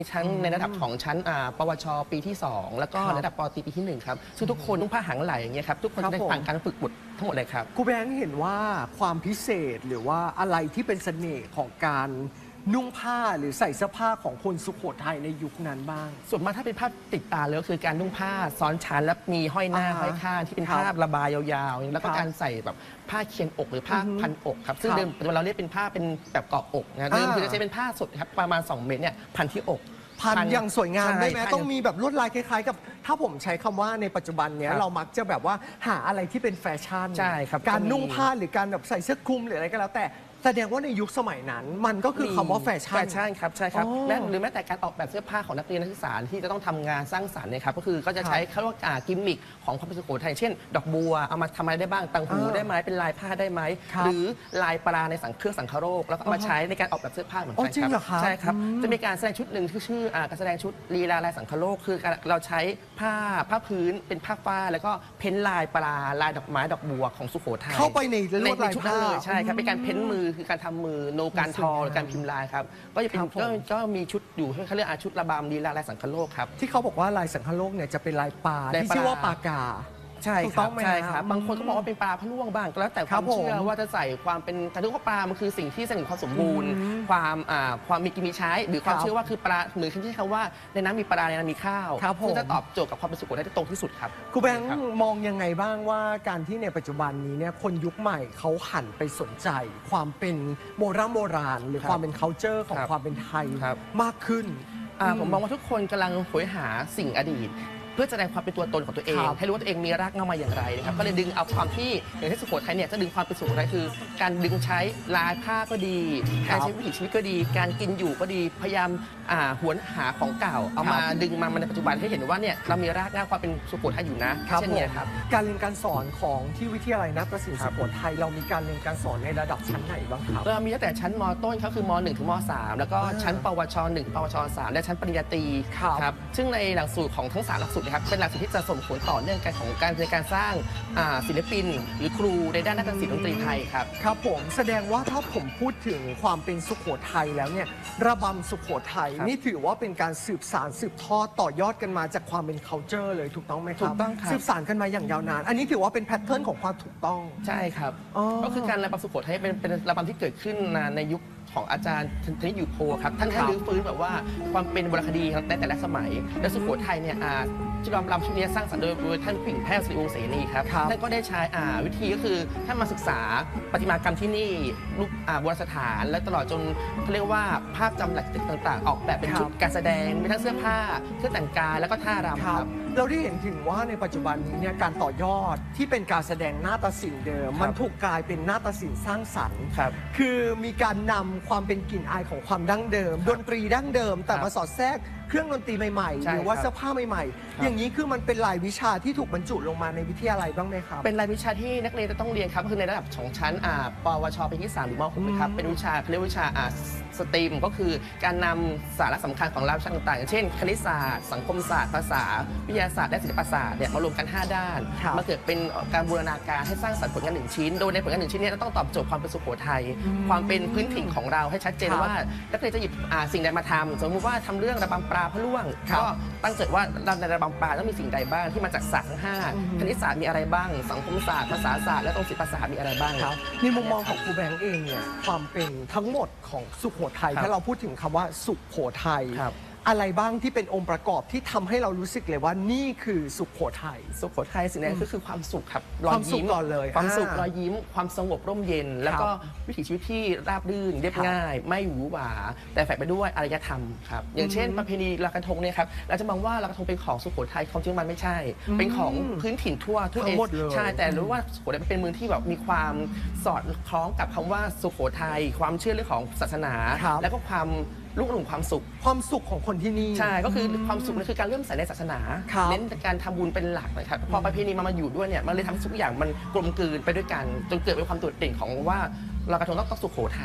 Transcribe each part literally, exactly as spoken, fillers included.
ชั้นในระดับของชั้นปวชปีที่สองแล้วก็ระดับปตรีปีที่หนึ่งครับซึ่งทุกคนต้องผ้าหางไหลอย่างเงี้ยครับทุกคนจะได้ผ่านการฝึกบททั้งหมดเลยครับครูแบงค์เห็นว่าความพิเศษหรือว่าอะไรที่เป็นเสน่ห์ของการนุ่งผ้าหรือใส่เสื้อผ้าของคนสุโขทัยในยุคนั้นบ้างส่วนมากถ้าเป็นภาพติดตาเลยก็คือการนุ่งผ้าซ้อนชั้นแล้วมีห้อยหน้าห้อยข้างที่เป็นภาพระบายยาวๆแล้วก็การใส่แบบผ้าเคียนอกหรือผ้าพันอกครับซึ่งเดิมเราเรียกเป็นผ้าเป็นแบบเกาะอกนะเดิมคือจะใช้เป็นผ้าสดครับประมาณสองเมตรเนี่ยพันที่อกพันอย่างสวยงามได้ไหมต้องมีแบบลวดลายคล้ายๆกับถ้าผมใช้คำว่าในปัจจุบันเนี้ยเรามักจะแบบว่าหาอะไรที่เป็นแฟชั่นใช่ครับการนุ่งผ้าหรือการแบบใส่เสื้อคลุมหรืออะไรก็แล้วแต่แสดงว่าในยุคสมัยนั้นมันก็คือคำว่าแฟชั่นแฟชั่นครับใช่ครับแม้หรือแม้แต่การออกแบบเสื้อผ้าของนักเรียนนักศึกษาที่จะต้องทำงานสร้างสรรค์เนี่ยครับก็คือก็จะใช้เขาเรียกว่ากิมมิคของความเป็นสุโขทัยเช่นดอกบัวเอามาทำอะไรได้บ้างต่างหูได้ไหมเป็นลายผ้าได้ไหมหรือลายปลาในสังเครื่องสังคโรคแล้วก็มาใช้ในการออกแบบเสื้อผ้าเหมือนกันครับใช่ครับจะมีการแสดงชุดหนึ่งที่ชื่อการแสดงชุดลีลาลายสังคโรคคือเราใช้ผ้าผ้าพื้นเป็นผ้าฝ้ายแล้วก็เพ้นลายปลาลายดอกไม้ดอกบัวของสุโขทัยเข้าไปในลวดลายชุดเลยใช่ครับเป็นการเพ้นมือคือการทำมือโนการทอหรือการพิมพ์ลายครับก็จะเป็นก็มีชุดอยู่เขาเรียกชุดระบำลีลาลายสังคโลกครับที่เขาบอกว่าลายสังคโลกเนี่ยจะเป็นลายปลาที่ชื่อว่าปากาใช่ครับใช่ครับบางคนก็บอกว่าเป็นปลาพะล่วงบ้างก็แล้วแต่ความเชื่อว่าจะใส่ความเป็นแต่ทุกปลามันคือสิ่งที่แสดงความสมบูรณ์ความความมีกินมีใช้หรือความเชื่อว่าคือปลาเหมือนที่คำว่าในน้ำมีปลาในน้ำมีข้าวซึ่งจะตอบโจทย์กับความเป็นสุโขทัยได้ตรงที่สุดครับครูแบงค์มองยังไงบ้างว่าการที่ในปัจจุบันนี้เนี่ยคนยุคใหม่เขาหันไปสนใจความเป็นโบราณโบราณหรือความเป็น culture ของความเป็นไทยมากขึ้นผมมองว่าทุกคนกำลังโหยหาสิ่งอดีตเพื่อแสดงความเป็นตัวตนของตัวเองให้รู้ว่าตัวเองมีรากเหง้ามาอย่างไรนะครับก็เลยดึงเอาความที่อย่างที่สุโขทัยเนี่ยจะดึงความเป็นสุโขทัยคือการดึงใช้ลายผ้าก็ดีการใช้วิถีชีวิตก็ดีการกินอยู่ก็ดีพยายามหวนหาของเก่าเอามาดึงมาในปัจจุบันให้เห็นว่าเนี่ยเรามีรากเหง้าความเป็นสุโขทัยอยู่นะเช่นนี้ครับการเรียนการสอนของที่วิทยาลัยนาฏศิลป์สุโขทัยเรามีการเรียนการสอนในระดับชั้นไหนบ้างครับเรามีตั้งแต่ชั้นม.ต้นครับคือม.หนึ่งถึงม.สามแล้วก็ชั้นปวชหนึ่งปวชสามและชั้นปริญญาตรีครับซึ่งในหลักสูตรของทั้งสามหลักสูตรนะครับเป็นหลักสูตรที่จะส่งผลต่อเนื่องกันของการในการสร้างศิลปินหรือครูในด้านนาฏศิลป์ดนตรีไทยครับครับผมแสดงว่าถ้าผมพูดถึงความเป็นสุโขทัยแล้วเนี่ยระบำสุโขทัยนี่ถือว่าเป็นการสืบสานสืบทอดต่อยอดกันมาจากความเป็น culture เลยถูกต้องไหมครับถูกต้องครับสืบสานกันมาอย่างยาวนานอันนี้ถือว่าเป็นแพทเทิร์นของความถูกต้องใช่ครับก็คือการระบำสุโขทัยเป็นเป็นระบำที่เกิดขึ้นในยุคของอาจารย์ธนิตอยู่โพครับท่านให้รื้อฟื้นแบบว่าความเป็นวรรณคดีในแต่ละสมัยและสุโขทัยเนี่ยชุดรำรำชุดนี้สร้างสรรค์โดยโดยท่านปิ่นแพทย์สิริวงศ์เสนีครับท่านก็ได้ใช้วิธีก็คือท่านมาศึกษาประติมากรรมที่นี่รูปโบราณสถานและตลอดจนเขาเรียกว่าภาพจำหลักต่างๆออกแบบเป็นชุดการแสดงมีทั้งเสื้อผ้าเครื่องแต่งกายแล้วก็ท่ารำครับเราได้เห็นถึงว่าในปัจจุบันนี้เนี่ยการต่อยอดที่เป็นการแสดงนาฏศิลป์เดิมมันถูกกลายเป็นนาฏศิลป์สร้างสรรค์คือมีการนำความเป็นกลิ่นอายของความดั้งเดิมดนตรีดั้งเดิมแต่มาสอดแทรกเครื่องดนตรีใหม่ๆหรือว่าเสื้อผ้าใหม่ๆอย่างนี้คือมันเป็นรายวิชาที่ถูกบรรจุลงมาในวิทยาลัยบ้างไหมครับเป็นรายวิชาที่นักเรียนจะต้องเรียนครับคือในระดับของชั้นปวชปีที่สามหรือม หกนะครับเป็นวิชาเรียกวิชาสตรีมก็คือการนำสาระสำคัญของรายวิชาต่างๆอย่างเช่นคณิตศาสตร์สังคมศาสตร์ภาษาวิทยาศาสตร์และศิลปศาสตร์เนี่ยมารวมกันห้าด้านมาเกิดเป็นการบูรณาการให้สร้างสรรค์ผลงานหนึ่งชิ้นโดยในผลงานหนึ่งชิ้นนี้ต้องตอบโจทย์ความเป็นสุโขทัยความเป็นพื้นถิ่นของเราให้ชัดเจนว่านักเรียนจะหยิบสิ่งใดมาทำสมมติว่าทำเรื่องระบำปลาพะล่วงก็ตั้งใจว่าในระบำปลาต้องมีสิ่งใดบ้างที่มาจากศาสตร์ทั้งห้าคณิตศาสตร์มีอะไรบ้างสังคมศาสตร์ภาษาศาสตร์และตรงศิลปศาสตร์มีอะไรบ้างครับในมุมมองของครูแบงค์เองเนี่ยความเป็นทั้งหมดของสุโขทัยถ้าเราพูดถึงคำว่าสุโขทัยอะไรบ้างที่เป็นองค์ประกอบที่ทำให้เรารู้สึกเลยว่านี่คือสุโขทัยสุโขทัยสิ่งนั้นก็คือความสุขครับความสุขก่อนเลยความสุขรอยยิ้มความสงบร่มเย็นแล้วก็วิถีชีวิตที่ราบรื่นเรียบง่ายไม่หวือหวาแต่แฝงไปด้วยอารยธรรมครับอย่างเช่นประเพณีลอยกระทงเนี่ยครับเราจะมองว่าลอยกระทงเป็นของสุโขทัยความจริงมันไม่ใช่เป็นของพื้นถิ่นทั่วทั่วเอเชียใช่แต่รู้ว่าสุโขทัยเป็นเมืองที่แบบมีความสอดคล้องกับคำว่าสุโขทัยความเชื่อเรื่องของศาสนาแล้วก็ความลูกหนุ่มความสุขความสุขของคนที่นี่ใช่ก็คือความสุขนั่นคือการเริ่มใส่ในศาสนาเน้นการทำบุญเป็นหลักนะครับพอประเพณีมามาอยู่ด้วยเนี่ยมันเลยทำให้ทุกอย่างมันกลมกลืนไปด้วยกันจนเกิดเป็นความโดดเด่นของว่าลอยกระทงต้องสุโขทัย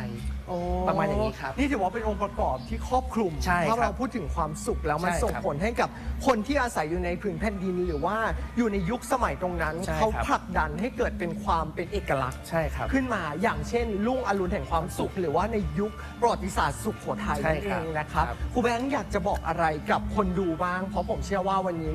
โอ้ประมาณอย่างนี้ครับนี่ถือว่าเป็นองค์ประกอบที่ครอบคลุมใช่ครับถ้าเราพูดถึงความสุขแล้วมันใช่ครับส่งผลให้กับคนที่อาศัยอยู่ในผืนแผ่นดิน หรือว่าอยู่ในยุคสมัยตรงนั้นใช่ครับเขาผลักดันให้เกิดเป็นความเป็นเอกลักษณ์ใช่ครับขึ้นมาอย่างเช่นลุ่งอรุณแห่งความสุข หรือว่าในยุคประวัติศาสตร์สุขโขทัยใช่นั่นคเอรับงนะครับครับครูแบงค์อยากจะบอกอะไรกับคนดูบ้าง เพราะผมเชื่อว่าวันนี้